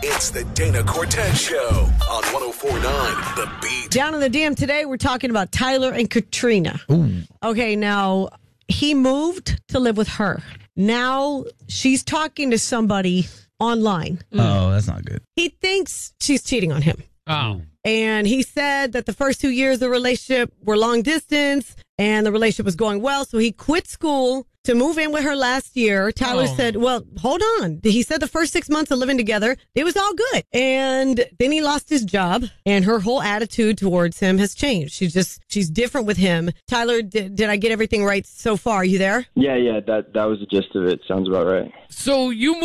It's the Dana Cortez Show on 104.9 The Beat. Down in the DM today, we're talking about Tyler and Katrina. Ooh. Okay, now he moved to live with her. Now she's talking to somebody online. Oh, that's not good. He thinks she's cheating on him. Oh. And he said that the first 2 years of the relationship were long distance and the relationship was going well. So he quit school to move in with her last year. Tyler said, well, hold on. He said the first 6 months of living together, it was all good. And then he lost his job and her whole attitude towards him has changed. She's different with him. Tyler, did I get everything right so far? Are you there? Yeah, that was the gist of it. Sounds about right. So you